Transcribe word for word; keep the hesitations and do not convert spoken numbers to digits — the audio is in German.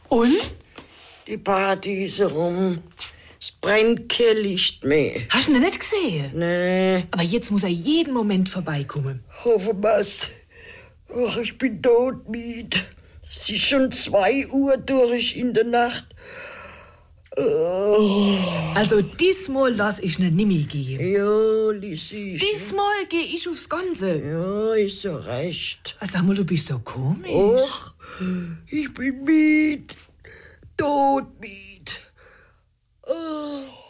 Und? Die Party ist rum. Es brennt kein Licht mehr. Hast du ihn nicht gesehen? Nee. Aber jetzt muss er jeden Moment vorbeikommen. Hoffe was. Ach, ich bin todmüde. Es ist schon zwei Uhr durch in der Nacht. Oh. Also diesmal lass ich ne nimmi gehen. Ja, Lissi. Diesmal geh ich aufs Ganze. Ja, ist so recht. Sag mal, du bist so komisch. Och, ich bin müde. Todmüde. Oh.